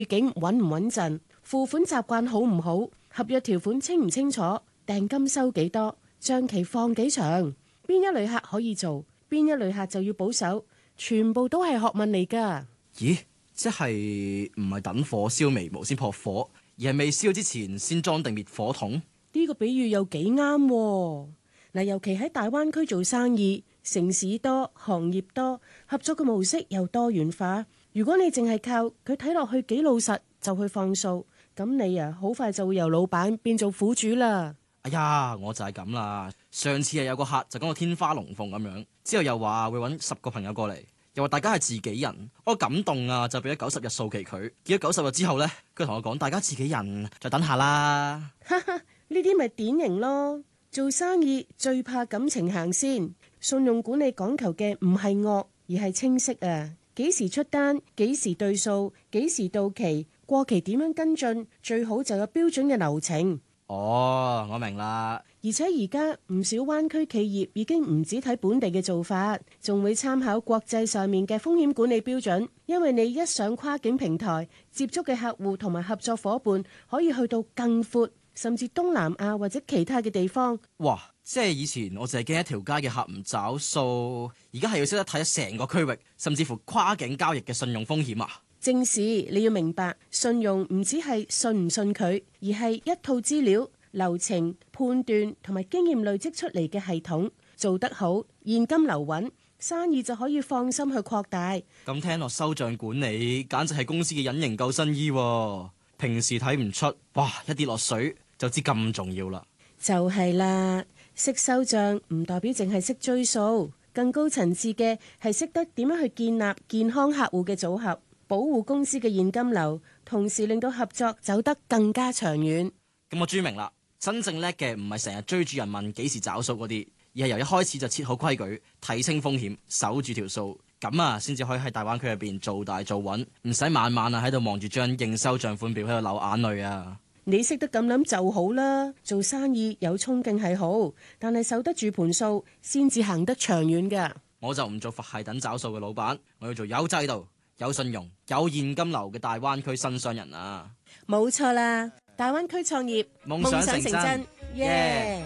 境穩唔穩陣，付款習慣好唔好，合約條款清唔清楚，訂金收幾多，帳期放幾長，邊一旅客可以做，邊一旅客就要保守，全部都係學問嚟㗎。 咦？即係唔係等火燒眉毛先撲火，而係未燒之前先裝定滅火筒？ 呢個比喻又幾啱喎。嗱，尤其喺大灣區做生意，城市多，行業多，合作嘅模式又多元化。如果你淨係靠佢睇落去幾老實就去放數，咁你好快就會由老闆變做苦主啦。 哎呀，我就係咁啦。上次有個客就講到天花龍鳳咁樣，之後又話會揾10個朋友過嚟，又話大家係自己人，我感動啊，就俾咗90日數期佢。結果90日之後呢，佢同我講大家自己人，再等下啦。 哈哈，呢啲咪典型咯。做生意最怕感情行先，信用管理講求嘅唔係惡，而係清晰啊。幾時出單，幾時對數，幾時到期，過期點樣跟進，最好就有標準嘅流程。 哦，我明啦。 而且而家唔少灣區企業已經唔止睇本地嘅做法，仲會參考國際上面嘅風險管理標準。因為你一上跨境平台，接觸嘅客戶同埋合作夥伴可以去到更闊，甚至東南亞或者其他嘅地方。 哇！即係以前我淨係驚一條街嘅客唔找數，而家係要識得睇成個區域，甚至乎跨境交易嘅信用風險啊！ 正是，你要明白，信用唔只係信唔信佢，而係一套資料、流程、判斷同埋經驗累積出嚟嘅系統，做得好，現金流穩，生意就可以放心去擴大。 咁聽落收帳管理簡直係公司嘅隱形救生衣喎，平時睇唔出，哇！一跌落水就知咁重要啦。 就係啦，識收帳唔代表淨係識追數，更高層次嘅係識得點樣去建立健康客戶嘅組合，保護公司嘅現金流，同時令到合作走得更加長遠。 咁我註明啦，真正叻嘅唔係成日追住人問幾時找數嗰啲，而係由一開始就設好規矩，睇清風險，守住條數，咁啊先至可以喺大灣區入邊做大做穩，唔使晚晚啊喺度望住張應收帳款表喺度流眼淚啊！ 你識得咁諗就好啦。做生意有衝勁係好，但係守得住盤數先至行得長遠㗎。 我就唔做佛系等找數嘅老闆，我要做有制度、有信用、有現金流嘅大灣區新商人啊！ 冇錯啦，大灣區創業， 夢想成真，耶！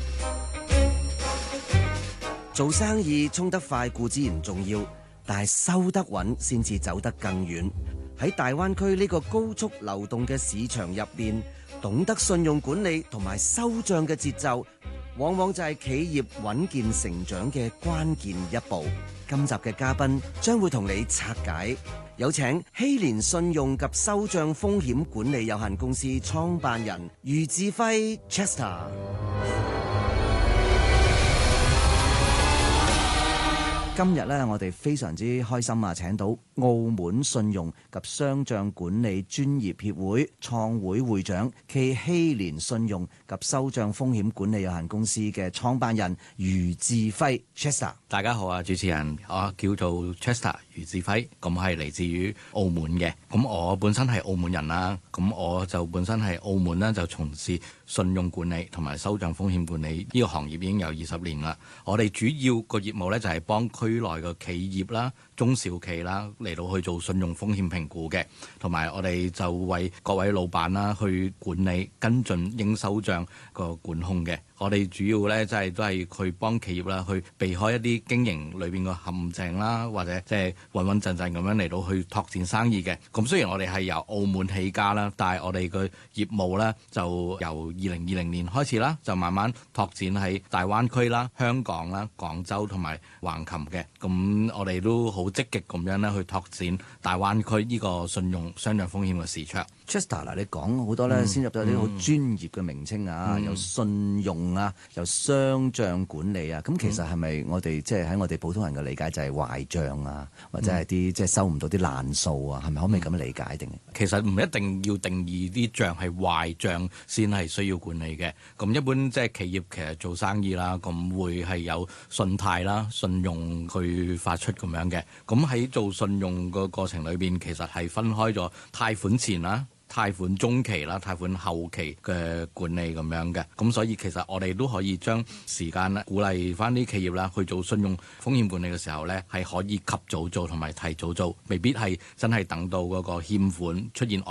做生意衝得快固然重要，但係收得穩先至走得更遠。喺大灣區呢個高速流動嘅市場入邊，懂得信用管理同埋收帳嘅節奏，往往就係企業穩健成長嘅關鍵一步。今集嘅嘉賓將會同你拆解，有請希連信用及收帳風險管理有限公司創辦人余志輝 Chester。今日咧，我哋非常之開心啊！請到澳門信用及商帳管理專業協會創會會長暨希連信用及收帳風險管理有限公司嘅創辦人余志輝 Chester。 大家好啊，主持人，我叫做 Chester 余志輝，咁係嚟自於澳門嘅。咁我本身係澳門人啦，咁我就本身係澳門呢，就從事信用管理同埋收帳風險管理呢個行業已經有20年啦。我哋主要個業務呢，就係幫區內嘅企業啦、中小企啦嚟到去做信用風險評估嘅，同埋我哋就為各位老闆啦去管理跟進應收帳個管控嘅。我哋主要咧即係都係去幫企業啦，去避開一啲經營裏邊個陷阱啦，或者即係穩穩陣陣咁樣嚟到去拓展生意嘅。咁雖然我哋係由澳門起家啦，但係我哋嘅業務咧就由2020年開始啦，就慢慢拓展喺大灣區啦、香港啦、廣州同埋橫琴嘅。咁我哋都好積極咁樣咧去拓展大灣區呢個信用商帳風險嘅市場。 Chester 嗱，你講好多咧，先入咗啲好專業嘅名稱啊，有信用啊，有商帳管理啊。咁其實係咪我哋即係喺我哋普通人嘅理解就係壞帳啊，或者係啲即係收唔到啲爛數啊？係咪可唔可以咁樣理解定？ 其實唔一定要定義啲帳係壞帳先係需要管理嘅。咁一般即係企業其實做生意啦，咁會係有信貸啦、信用去發出咁樣嘅。咁喺做信用個過程裏邊，其實係分開咗貸款前啦、 貸款中期啦、貸款後期嘅管理咁樣嘅。咁所以其實我哋都可以將時間鼓勵翻啲企業啦去做信用風險管理嘅時候呢，係可以及早做同埋提早做，未必係真係等到嗰個欠款出現